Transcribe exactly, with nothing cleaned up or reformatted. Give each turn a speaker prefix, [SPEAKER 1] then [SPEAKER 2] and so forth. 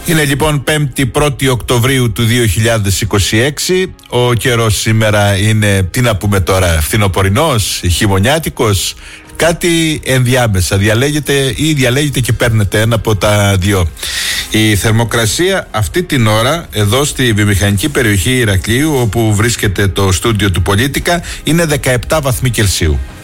[SPEAKER 1] Είναι λοιπόν πέμπτη πρώτη Οκτωβρίου του δύο χιλιάδες είκοσι έξι. Ο καιρός σήμερα είναι, τι να πούμε τώρα, φθινοπορεινός, χειμωνιάτικος, κάτι ενδιάμεσα. Διαλέγετε ή διαλέγετε και παίρνετε ένα από τα δύο. Η θερμοκρασία αυτή την ώρα εδώ στη βιομηχανική περιοχή Ηρακλείου, όπου βρίσκεται το στούντιο του Πολίτικα, είναι δεκαεπτά βαθμοί Κελσίου.